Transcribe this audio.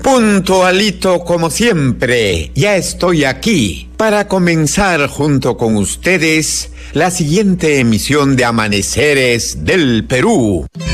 Puntualito como siempre, ya estoy aquí para comenzar junto con ustedes la siguiente emisión de Amaneceres del Perú.